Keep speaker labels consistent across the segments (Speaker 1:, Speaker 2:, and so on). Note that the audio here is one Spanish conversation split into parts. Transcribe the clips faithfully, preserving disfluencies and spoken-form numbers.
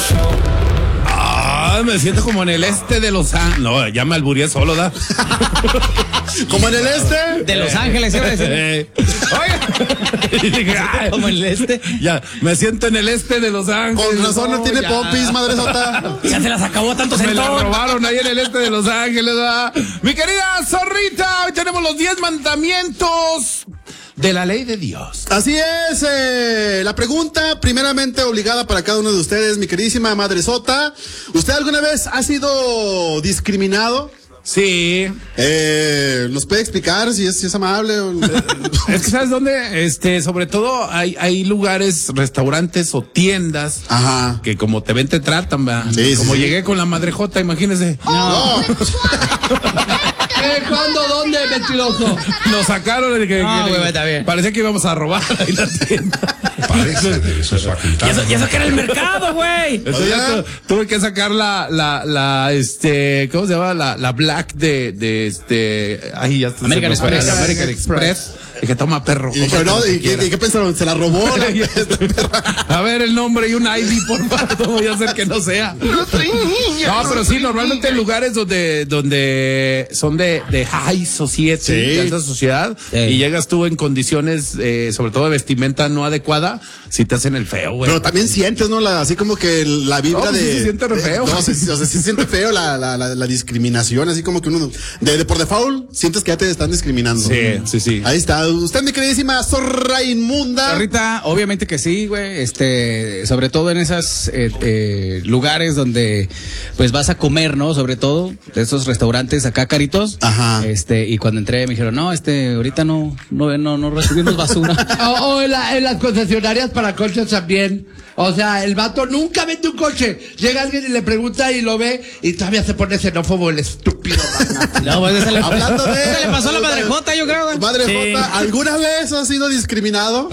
Speaker 1: Ah, me siento como en el este de Los Ángeles. No, ya me albureé solo, ¿da?
Speaker 2: ¿Como en el este?
Speaker 3: De Los Ángeles, iba a decir.
Speaker 1: Eh, Oiga.
Speaker 3: Como en el este.
Speaker 1: Ya, me siento en el este de Los Ángeles.
Speaker 2: Con razón no,
Speaker 1: no
Speaker 2: tiene
Speaker 1: ya.
Speaker 2: pompis, madre sota.
Speaker 3: Ya se las acabó a tanto
Speaker 1: Me la
Speaker 3: centón.
Speaker 1: robaron ahí en el este de Los Ángeles, ¿verdad? Mi querida Zorrita, hoy tenemos los diez mandamientos de la ley de Dios.
Speaker 2: Así es, eh, la pregunta primeramente obligada para cada uno de ustedes, mi queridísima madre sota. ¿Usted alguna vez ha sido discriminado?
Speaker 1: Sí.
Speaker 2: Eh, ¿Nos puede explicar si es, si es amable? O...
Speaker 1: Es que, ¿sabes dónde? Este, sobre todo hay, hay lugares, restaurantes o tiendas.
Speaker 2: Ajá.
Speaker 1: Que como te ven te tratan, ¿verdad?
Speaker 2: Sí,
Speaker 1: como
Speaker 2: sí,
Speaker 1: llegué
Speaker 2: sí.
Speaker 1: con la madrejota, imagínese.
Speaker 2: No.
Speaker 4: ¿Qué? ¿Cuándo? ¿Dónde, mentiroso?
Speaker 1: Nos sacaron de que,
Speaker 3: No,
Speaker 1: que-
Speaker 3: güey, está bien.
Speaker 1: parecía que íbamos a robar ahí la tienda.
Speaker 5: Parece que eso es facultad.
Speaker 3: Y eso, y eso que era el mercado, güey.
Speaker 1: Entonces ya tu- tuve que sacar la, la, la, este, ¿cómo se llama? La, la Black de, de, este, ahí ya se
Speaker 3: American
Speaker 1: me fue,
Speaker 3: Express.
Speaker 1: la American Express. Dije, toma perro.
Speaker 2: Y dije, no, ¿y qué, y qué pensaron? ¿Se la robó?
Speaker 1: A ver el nombre y un I D, por favor, no voy a hacer que no sea. No, pero sí, normalmente en lugares donde, donde son de, de high society,
Speaker 2: Sí.
Speaker 1: de alta sociedad,
Speaker 3: Sí.
Speaker 1: y llegas tú en condiciones, eh, sobre todo de vestimenta no adecuada, si te hacen el feo, güey.
Speaker 2: Pero también sientes, ¿no? La, así como que la vibra
Speaker 1: No, pues
Speaker 2: de.
Speaker 1: sí se siente re
Speaker 2: de-
Speaker 1: feo.
Speaker 2: No, se, se, o sea, sí se siente feo la, la, la, la discriminación, así como que uno. De, de por default, sientes que ya te están discriminando.
Speaker 1: Sí, sí, sí.
Speaker 2: Ahí está. Usted, mi queridísima zorra inmunda.
Speaker 3: Ahorita, obviamente que sí, güey. Este, sobre todo en esas eh, eh, lugares donde, pues vas a comer, ¿no? Sobre todo de esos restaurantes acá caritos.
Speaker 2: Ajá.
Speaker 3: Este, y cuando entré me dijeron, no, este, ahorita no, no, no, no recibimos basura.
Speaker 4: O, o en, la- en las concesionarias para coches también. O sea, el vato nunca vende un coche. Llega alguien y le pregunta y lo ve y todavía se pone xenófobo el estúpido.
Speaker 3: No, pues eso le,
Speaker 2: Hablando de.
Speaker 3: eso le pasó a la madrejota, yo creo, güey.
Speaker 2: Madre
Speaker 3: Sí.
Speaker 2: Jota, ¿alguna vez has sido discriminado?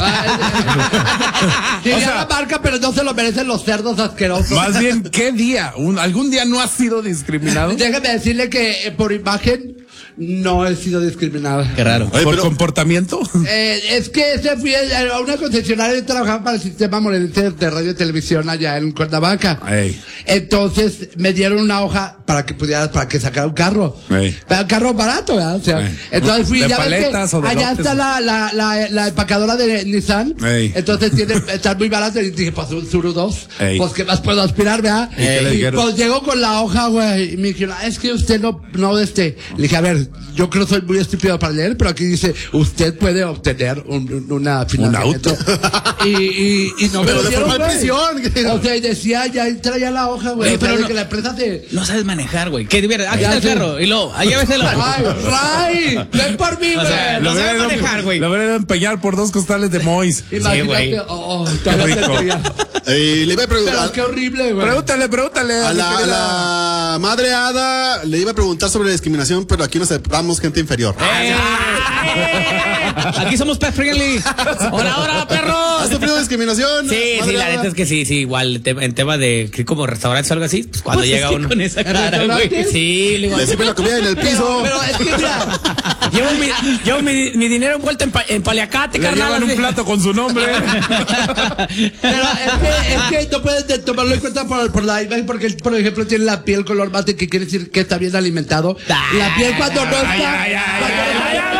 Speaker 4: Llegué
Speaker 1: O sea-
Speaker 4: a la marca, pero no se lo merecen los cerdos asquerosos.
Speaker 1: Más bien, ¿qué día? Un- ¿Algún día no has sido discriminado?
Speaker 4: Déjame decirle que eh, por imagen no he sido discriminada.
Speaker 3: Qué raro.
Speaker 2: Oye,
Speaker 1: ¿Por
Speaker 2: pero-
Speaker 1: comportamiento?
Speaker 4: Eh, es que se fui a a una concesionaria, yo trabajaba para el sistema morelense de radio y televisión allá en Cuernavaca.
Speaker 1: Ey.
Speaker 4: Entonces me dieron una hoja para que pudiera, para que sacara un carro.
Speaker 1: Ey.
Speaker 4: Pero un carro barato, ¿verdad? O sea,
Speaker 1: Ey.
Speaker 4: entonces fui,
Speaker 1: ¿De
Speaker 4: ya ves que
Speaker 1: paletas o de
Speaker 4: allá
Speaker 1: lotes?
Speaker 4: está la, la, la, la empacadora de Nissan.
Speaker 1: Ey.
Speaker 4: Entonces tiene, está muy barato y dije, pues un Suru dos.
Speaker 1: Ey.
Speaker 4: Pues qué más puedo aspirar, ¿verdad?
Speaker 1: ¿Y qué le
Speaker 4: Y
Speaker 1: dijeron?
Speaker 4: pues llegó con la hoja, güey, y me dijeron, ah, es que usted no, no, este, le dije, a ver, yo creo que soy muy estúpido para leer, pero aquí dice, usted puede obtener un, un- una financiamiento. y, y, y no me
Speaker 2: Pero
Speaker 4: lo
Speaker 2: de
Speaker 4: dieron,
Speaker 2: formal
Speaker 4: güey.
Speaker 2: prisión.
Speaker 4: O sea, y decía, ya traía la hoja, güey.
Speaker 3: Oye,
Speaker 4: O sea,
Speaker 3: pero
Speaker 4: de
Speaker 3: no-
Speaker 4: que la empresa te...
Speaker 3: No sabes manejar, güey. Qué divierte. Aquí
Speaker 4: Ya
Speaker 3: está el
Speaker 4: sé.
Speaker 3: carro. Y luego, ahí lléveselo.
Speaker 4: ¡Ay, Ray! ¡Ven por mí,
Speaker 3: O sea,
Speaker 4: güey!
Speaker 3: no sabe
Speaker 1: hubieran-
Speaker 3: manejar, güey.
Speaker 1: Lo hubieran empeñar por dos costales de Mois.
Speaker 4: Imagínate,
Speaker 3: güey.
Speaker 4: oh, oh, todavía
Speaker 1: Qué
Speaker 4: te
Speaker 1: rico.
Speaker 4: tenía.
Speaker 2: Eh, le iba a
Speaker 4: Pero
Speaker 2: preguntar.
Speaker 4: qué horrible, güey.
Speaker 1: Pregúntale, pregúntale.
Speaker 2: A
Speaker 1: mi
Speaker 2: la, a
Speaker 1: querida.
Speaker 2: la madre Ada le iba a preguntar sobre la discriminación, pero aquí nos aceptamos gente inferior.
Speaker 3: ¡Eh! Aquí somos pet friendly. Hola, hola, perros.
Speaker 2: ¿Has sufrido discriminación?
Speaker 3: Sí, sí,
Speaker 2: madre
Speaker 3: la
Speaker 2: Ada?
Speaker 3: neta es que sí, sí, igual te- en tema de que como restaurantes o algo así, pues cuando
Speaker 4: Pues
Speaker 3: llega
Speaker 4: es que
Speaker 3: uno
Speaker 4: con esa cara,
Speaker 3: güey.
Speaker 4: ¿restaurantes?
Speaker 3: Sí, le digo,
Speaker 2: Le sirve la comida en el piso.
Speaker 4: Pero es que mira,
Speaker 3: llevo mi, llevo mi, mi dinero envuelto en, pa- en paliacate,
Speaker 1: Le
Speaker 3: carnal.
Speaker 1: llevan un
Speaker 3: así.
Speaker 1: plato con su nombre.
Speaker 4: pero es que, es que no puedes de- tomarlo en cuenta por, por la imagen, porque por ejemplo tiene la piel color mate, que quiere decir que está bien alimentado. La piel cuando no está.
Speaker 3: Ay, ay, ay,
Speaker 4: cuando-
Speaker 3: ay, ay, ay,